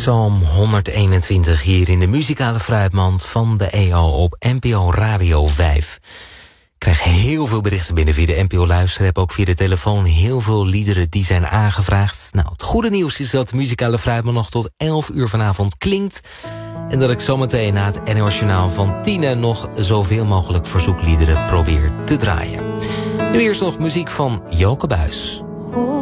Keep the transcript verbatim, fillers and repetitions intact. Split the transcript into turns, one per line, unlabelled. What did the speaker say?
Psalm honderdeenentwintig hier in de muzikale fruitmand van de E O op N P O Radio vijf. Ik krijg heel veel berichten binnen via de N P O Luisterapp, ook via de telefoon. Heel veel liederen die zijn aangevraagd. Nou, het goede nieuws is dat de muzikale fruitmand nog tot elf uur vanavond klinkt. En dat ik zometeen na het N O S Journaal van tien nog zoveel mogelijk verzoekliederen probeer te draaien. Nu eerst nog muziek van Joke Buijs.